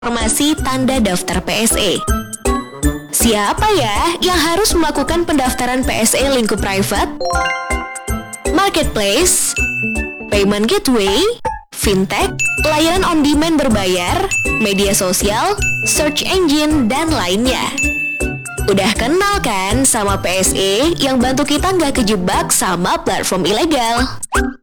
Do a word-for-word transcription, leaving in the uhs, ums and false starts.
Informasi tanda daftar P S E. Siapa ya yang harus melakukan pendaftaran P S E lingkup private? Marketplace, payment gateway, fintech, layanan on-demand berbayar, media sosial, search engine, dan lainnya. Udah kenal kan sama P S E yang bantu kita nggak kejebak sama platform ilegal?